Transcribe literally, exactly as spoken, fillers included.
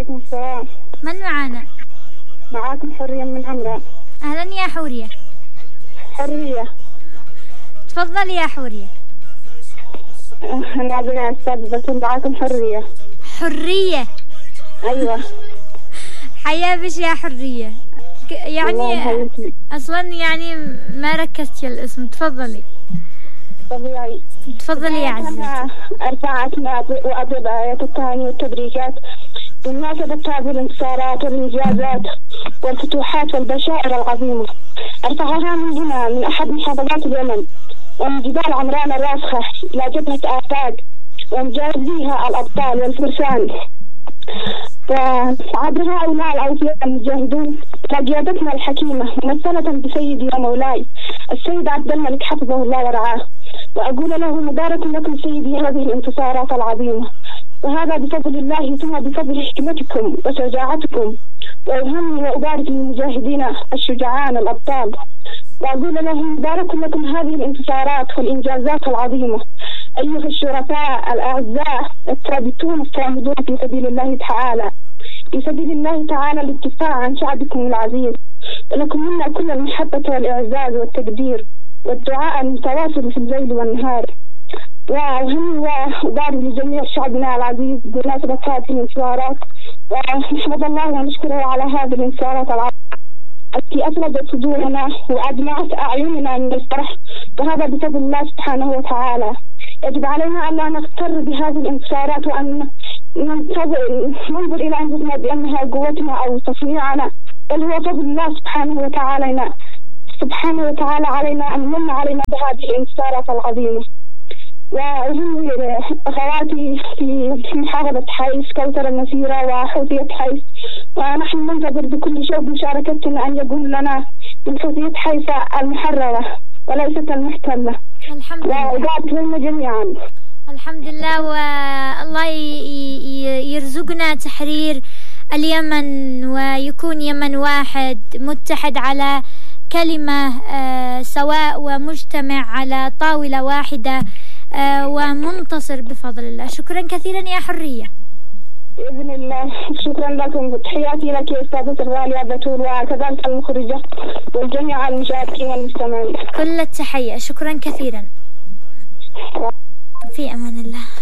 وعليكم السلام. من معنا؟ معاكم حورية من عمران. أهلا يا حورية. حورية تفضلي يا حورية. أنا أبناء أستاذ بس معاكم حورية. حرية. أيوة. حيا بش يا حرية. يعني أصلا يعني ما ركزتي الاسم. تفضلي. طبيعي. تفضلي يا عزيزتي. أرفعتنا وأطلب آيات التهاني والتبريكات بمناسبة هذه الانتصارات والإنجازات والفتوحات والبشائر العظيمة. أرفعها من هنا من أحد محافظات اليمن ومن جبال عمران الراسخة إلى جبهة آفاق ومجازيها الأبطال والفرسان. وعبر هؤلاء الأوفياء المجاهدون قيادتنا الحكيمة ممثلة بسيدي ومولاي السيد عبد الملك حفظه الله ورعاه، وأقول له مبارك لكم سيدي هذه الانتصارات العظيمة، وهذا بفضل الله ثم بفضل حكمتكم وشجاعتكم. وأهني وأبارك للمجاهدين الشجعان الأبطال، وأقول لهم مبارك لكم هذه الانتصارات والإنجازات العظيمة أيها الشرفاء الأعزاء الثابتون الصامدون في سبيل الله تعالى، في سبيل الله تعالى للدفاع عن شعبكم العزيز. ولكم منا كل المحبة والإعزاز والتقدير والدعاء المتواصل في الليل والنهار. وأهني وأبارك لجميع شعبنا العزيز بمناسبة هذه الانتصارات، ونحمد الله ونشكره على هذه الانتصارات العظيمة التي أفرزت صدورنا وأدمعت أعيننا من الفرح، وهذا بفضل الله سبحانه وتعالى. يجب علينا أن لا نغتر بهذه الانتصارات وأن ننظر إلى أنفسنا بأنها قوتنا أو تصنيعنا، بل هو فضل الله سبحانه وتعالى سبحانه وتعالى علينا أن من علينا بهذه الانتصارات العظيمة. وأهم أخواتي في محافظة حيس كوثر النسيرة وحوثية حيس، ونحن ننتظر بكل شوق مشاركتنا أن يكون لنا من حوثية حيس المحررة وليست المحتلة. الحمد لله. وأبارك لنا جميعا. الحمد لله، والله يرزقنا تحرير اليمن ويكون يمن واحد متحد على كلمة سواء ومجتمع على طاولة واحدة ومنتصر بفضل الله. شكرا كثيرا يا حرية. بإذن الله. شكرا لكم. تحياتي لك يا أستاذة الغالية بتول وكذلك المخرجة والجميع المشاركين والمستمعين. كل التحية. شكرا كثيرا. في أمان الله.